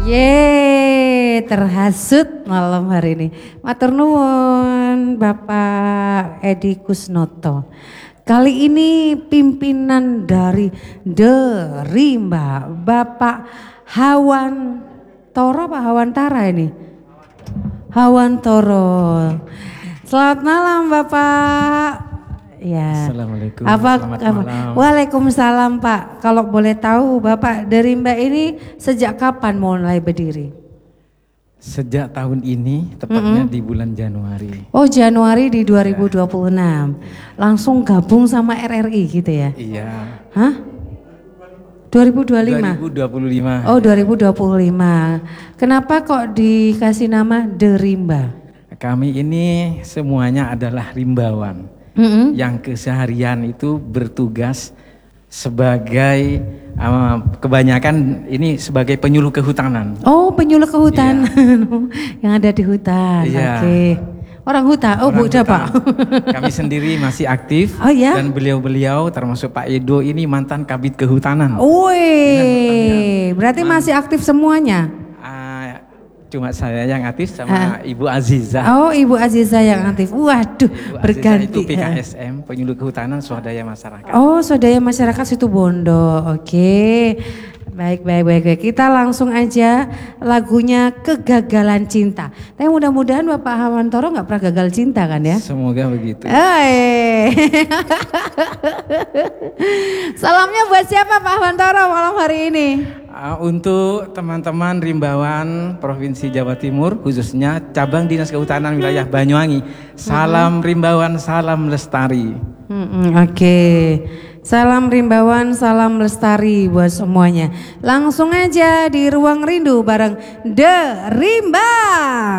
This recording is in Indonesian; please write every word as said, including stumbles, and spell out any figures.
Yeay, terhasut malam hari ini. Matur nuwun Bapak Edi Kusnoto. Kali ini pimpinan dari Derimba, Bapak Hawantoro, Pak Hawantara ini. Hawantoro. Selamat malam Bapak. Ya. Assalamualaikum. Apa, Selamat apa? malam. Waalaikumsalam Pak. Kalau boleh tahu Bapak Derimba ini sejak kapan mulai berdiri? Sejak tahun ini, tepatnya Mm-mm. di bulan Januari. Oh Januari di dua ribu dua puluh enam. Langsung gabung sama R R I gitu ya? Iya. Hah? dua ribu dua puluh lima? dua ribu dua puluh lima. Oh dua ribu dua puluh lima. Kenapa kok dikasih nama Derimba? Kami ini semuanya adalah rimbawan. Mm-mm. Yang keseharian itu bertugas sebagai uh, kebanyakan ini sebagai penyuluh kehutanan. Oh penyuluh kehutanan. Yang ada di hutan. Iya. Oke. Orang hutan. Oh Orang udah hutan. Pak. Kami sendiri masih aktif. Oh ya. Dan beliau-beliau termasuk Pak Edo ini mantan kabid kehutanan. Wih, berarti masih aktif semuanya. Uh, cuma saya yang aktif sama Ah. Ibu Aziza. Oh Ibu Aziza yang aktif. Waduh, Ibu berganti. Aziza itu P K S M, penyuluh kehutanan swadaya masyarakat. Oh, swadaya masyarakat situ Bondo. Oke. Baik, baik, baik, baik. Kita langsung aja lagunya Kegagalan Cinta. Tapi mudah-mudahan Bapak Hawantoro nggak pernah gagal cinta kan ya? Semoga begitu. Hai. Salamnya buat siapa Pak Hawantoro malam hari ini? Uh, untuk teman-teman rimbawan Provinsi Jawa Timur, khususnya cabang Dinas Kehutanan wilayah Banyuwangi. Salam rimbawan, salam lestari. Hmm, Oke. Okay. Salam rimbawan, salam lestari buat semuanya. Langsung aja di Ruang Rindu bareng Derimba.